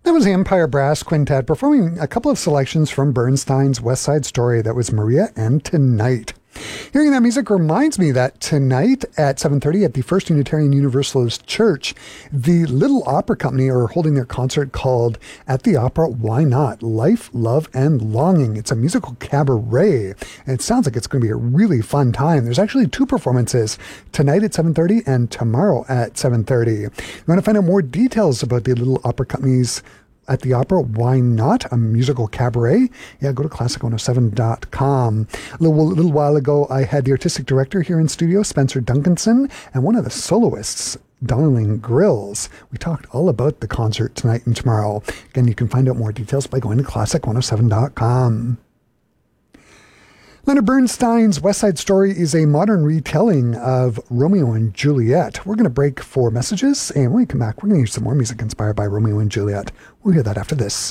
That was the Empire Brass Quintet performing a couple of selections from Bernstein's West Side Story. That was Maria and Tonight. Hearing that music reminds me that tonight at 7:30 at the First Unitarian Universalist Church, the Little Opera Company are holding their concert called At the Opera, Why Not? Life, Love, and Longing. It's a musical cabaret, and it sounds like it's going to be a really fun time. There's actually two performances, tonight at 7:30 and tomorrow at 7:30. You want to find out more details about the Little Opera Company's At the Opera, Why Not? A musical cabaret? Yeah, go to classic107.com. A little while ago, I had the artistic director here in studio, Spencer Duncanson, and one of the soloists, Darling Grills. We talked all about the concert tonight and tomorrow. Again, you can find out more details by going to classic107.com. Leonard Bernstein's West Side Story is a modern retelling of Romeo and Juliet. We're going to break for messages, and when we come back, we're going to hear some more music inspired by Romeo and Juliet. We'll hear that after this.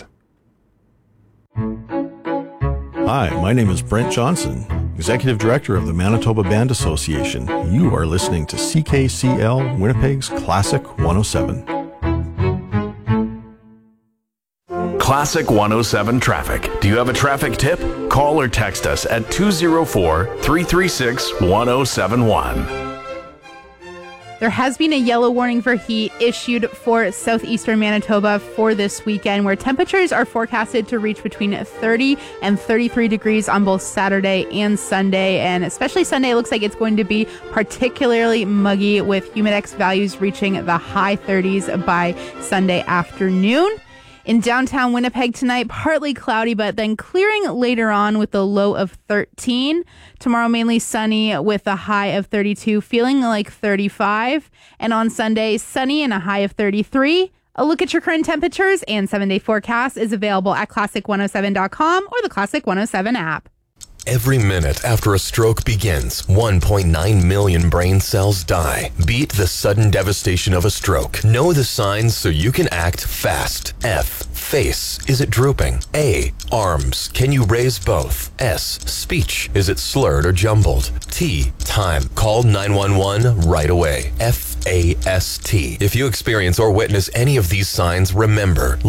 Hi, my name is Brent Johnson, Executive Director of the Manitoba Band Association. You are listening to CKCL Winnipeg's Classic 107. Classic 107 Traffic. Do you have a traffic tip? Call or text us at 204-336-1071. There has been a yellow warning for heat issued for southeastern Manitoba for this weekend, where temperatures are forecasted to reach between 30 and 33 degrees on both Saturday and Sunday. And especially Sunday, it looks like it's going to be particularly muggy, with humidex values reaching the high 30s by Sunday afternoon. In downtown Winnipeg tonight, partly cloudy, but then clearing later on with a low of 13. Tomorrow, mainly sunny with a high of 32, feeling like 35. And on Sunday, sunny and a high of 33. A look at your current temperatures and 7-day forecast is available at classic107.com or the Classic 107 app. Every minute after a stroke begins, 1.9 million brain cells die. Beat the sudden devastation of a stroke. Know the signs so you can act fast. F. Face. Is it drooping? A. Arms. Can you raise both? S. Speech. Is it slurred or jumbled? T. Time. Call 911 right away. FAST. If you experience or witness any of these signs, remember,